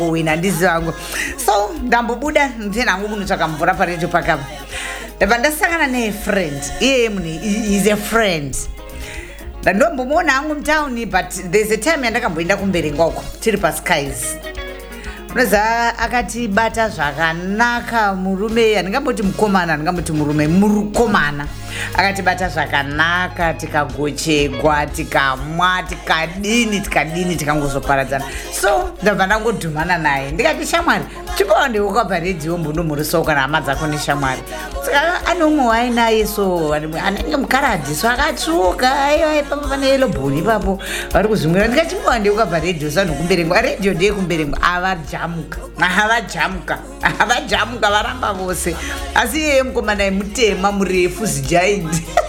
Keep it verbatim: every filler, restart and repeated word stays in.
wambowina handisi vangu. So ndambobuda nditenda hangu kunotsvaka mvura paredio pakapa. Ndabva ndasangana nefriend. Iye munhu is a friend. Ndandombomuona hangu mutauni, but there's a time yandakamboenda kumberenga uko tiri paSkies. Unoza akatibata zvakanaka murume, handingamboti mukomana, handingamboti murume, murukomana. Akatibata zvakanaka, tikagochegwa, tikamwa, tikadini, tikadini, tikangozoparadzana. So ndabva ndangodhumana naye. Ndikati shamwari, chipawo ndeuka paredio mbundomhurisawo kana hama dzako neshamwari. Saka ane umwe wainaye so anenge mukaradhi, so akatsvuka, aiwa ipapo pane yellow bone ipapo vari kuzvimwira. Ndikati chipawo ndeuka paredio sanokumberengwa, redio ndeyekumberengwa. Avajamuka, avajamuka, avajamuka varamba vose. Asi iyeye mukomana mutema murefu zijaindi.